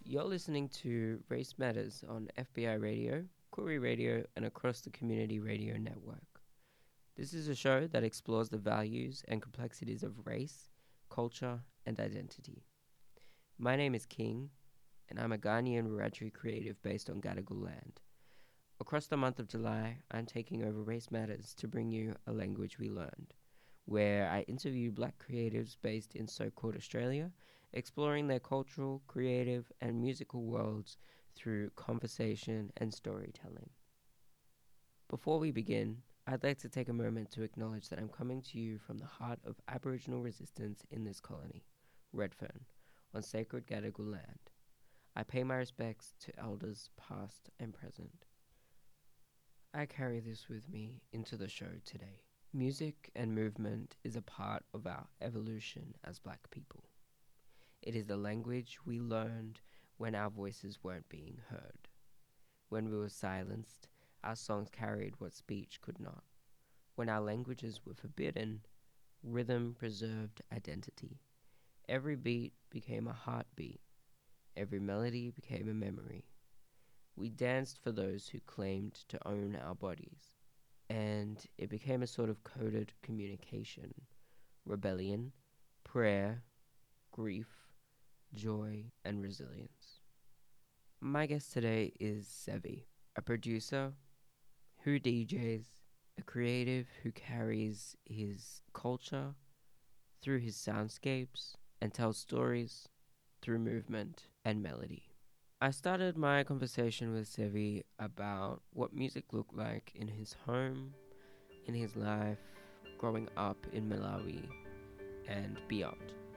You're listening to Race Matters on FBI Radio, Koori Radio, and across the Community Radio Network. This is a show that explores the values and complexities of race, culture, and identity. My name is King, and I'm a Ghanaian Wiradjuri creative based on Gadigal land. Across the month of July, I'm taking over Race Matters to bring you A Language We Learned, where I interview black creatives based in so-called Australia, exploring their cultural, creative, and musical worlds through conversation and storytelling. Before we begin, I'd like to take a moment to acknowledge that I'm coming to you from the heart of Aboriginal resistance in this colony, Redfern, on sacred Gadigal land. I pay my respects to elders past and present. I carry this with me into the show today. Music and movement is a part of our evolution as black people. It is the language we learned when our voices weren't being heard. When we were silenced, our songs carried what speech could not. When our languages were forbidden, rhythm preserved identity. Every beat became a heartbeat. Every melody became a memory. We danced for those who claimed to own our bodies, and it became a sort of coded communication, rebellion, prayer, grief, joy, and resilience. My guest today is Sevi, a producer who DJs, a creative who carries his culture through his soundscapes and tells stories through movement and melody. I started my conversation with Sevi about what music looked like in his home, in his life, growing up in Malawi, and beyond.